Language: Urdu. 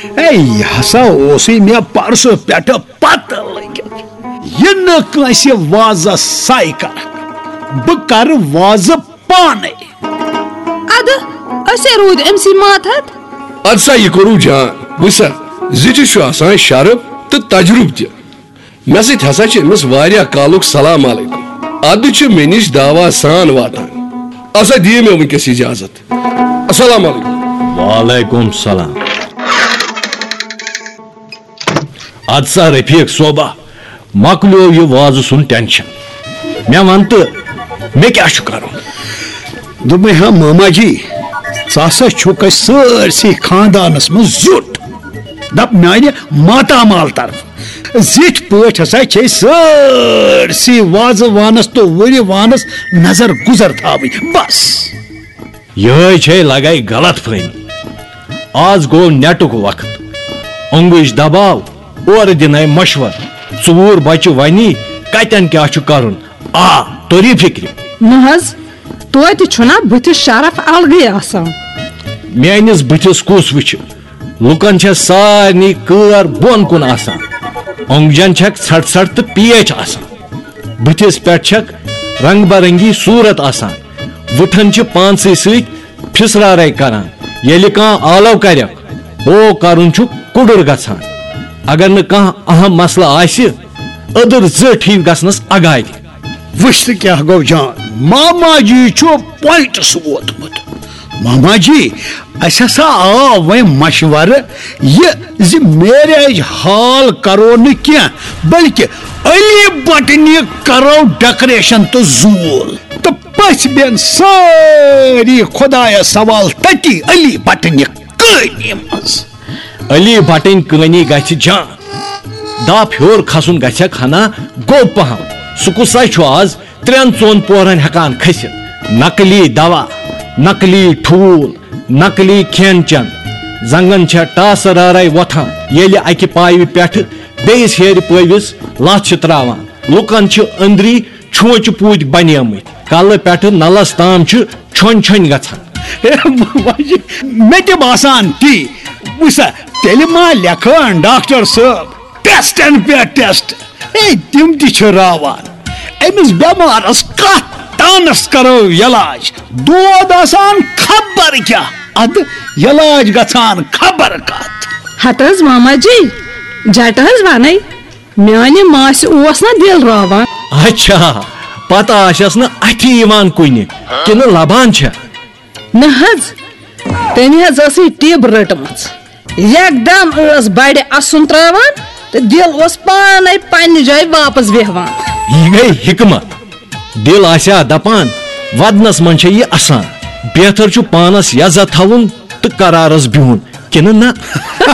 ہسا مے پرسو پہ پتہ لگت یہ کنس وازس سائی کر بہ واز پانے اد اسے رود ام سی ماتحت اد سا یہ کرو جان وسا زچ آسان شرف تو تجربہ تہ مے سۭتۍ ہسا چھ أمِس واریاہ کالُک سلام علیکم ادٕ چھُ مےٚ نِش دعوا سان واتان اسا دِیِو مےٚ وٕنکٮ۪س اجازت السلام علیکم وعلیکم السلام اد سا رفیق صوبہ مکلیو یہ was sun tension may one تو مے کیا کرن دوٚپمَے ہا ماما جی ژٕ ہسا چھُکھ اَسہِ سٲرسٕے خاندانس منٛز زیُٹھ دپ میانہِ ماتامال طرف زِٹھ پٲٹھۍ ہسا چھے سٲرسٕے وازوانس تو ؤرِ وانس نظر گزر تھاوٕنۍ بس یہ چھے لگائی غلط فہمی آز گو نیٹک وقت انگوش دباو اور دنائی مشور ژور بچہ ونی کتن کیا چھُ کرن آ توری فکر نحظ توتہِ چھُنا بٕتھِس شرف الگٕے آسان میٲنِس بٕتھِس کُس وٕچھِ لُکن چھےٚ سارنٕے کٲر بۄن کُن آسان اونگجن چھکھ ژھٹ ژھٹ تہٕ پیچ آسان بٕتھِس پٮ۪ٹھ چھکھ رنگ برنگی صورت آسان وٕٹھن چھِ پانسٕے سۭتۍ پھسرارے کران ییٚلہِ کانٛہہ آلو کرٮ۪کھ ہو کرُن چھُ کُڈُر گژھان اگر نہٕ کانٛہہ اہم مسلہٕ آسہِ أدٕر زٔٹھ ہِوۍ گژھنس اگادِ وٕچھ تہٕ کیٛاہ گوٚو جان ماما جی چھُ پوینٹس ووتمُت ماما جی اس ہسا آو وۄنۍ مشورٕ یہِ زِ میریج ہال کرو نہٕ کینٛہہ بلکہِ علی بٹنہِ کرو ڈیکوریشن تہٕ زوٗل تہٕ پٔژھۍ بیٚن سٲری خۄدایس سوال تٔتی علی بٹنہِ کٲنی منٛز علی بٹن کٲنی گژھِ جان دپ ہیور کھسُن گژھٮ۪کھ ہنا گوٚب پہم سُہ کُسا چھُ آز 3-4 پورن ہٮ۪کان کھٔسِتھ نقلی دوا نقلی ٹھوٗل نقلی کھٮ۪ن چٮ۪ن زنگن چھےٚ ٹاسہٕ رارے وۄتھان ییٚلہِ اکہِ پایہِ پٮ۪ٹھٕ بیٚیِس ہیرِ پٲوِس لتھ چھِ تراوان لُکن چھِ أنٛدری چھوچہِ پوٗتۍ بنیمٕتۍ کلہٕ پٮ۪ٹھٕ نلس تام چھِ چھۄنۍ چھۄنۍ گژھان مےٚ تہِ باسان تی وٕچھسا تیٚلہِ ما لیکھان ڈاکٹر صٲب ٹیسٹن پٮ۪ٹھ ٹیسٹ تِم تہِ چھِ راوان أمِس بٮ۪مارس کتھ تانس کرو علاج دود آسان خبر کیٛاہ ادٕ علاج گژھان خبر کتھ ہت حظ ماما جی جٹ حظ ونے میانہِ ماسہِ اوس نا دل راوان اچھا پتہ آسٮ۪س نہٕ اتھِ یِوان کُنہِ کِنہٕ لبان چھےٚ نہ حظ تٔمۍ حظ ٲسٕے ٹِب رٔٹمٕژ یکدم ٲس بڑِ اسُن تراوان تہٕ دل اوس پانے پننہِ جایہِ واپس بیہوان یہ گئی حکمت دل آسیا دپان ودنس من چھےٚ یہِ اسان بہتر چھُ پانس یزت تھاوُن تہٕ قرارس بِہُن کنہٕ نہ